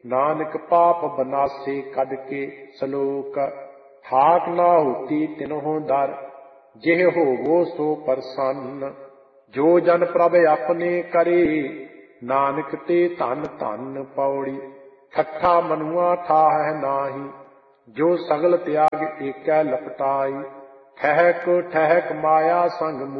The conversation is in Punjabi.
ਨਾਨਕ ਪਾਪ ਬਨਾਸੇ ਕੱਢ ਕੇ ਸਲੋਕ। ਠਾਕ ਨਾ ਹੋਤੀ ਤਿਨਹੁ ਦਰ, ਜਿਹ ਹੋਵੋ ਸੋ ਪ੍ਰਸੰਨ। ਜੋ ਜਨ ਪ੍ਰਭ ਆਪਣੇ ਕਰੇ, ਨਾਨਕ ਤੇ ਧਨ ਧਨ ਪੌੜੀ। ਠੱਠਾ ਮਨੁਆ ਠਾਹਹਿ ਨਾਹੀ, ਜੋ ਸਗਲ ਤਿਆਗ ਏਕੈ ਲਪਟਾਈ। ਠਹਿਕ ਠਹਿਕ ਮਾਇਆ ਸੰਗ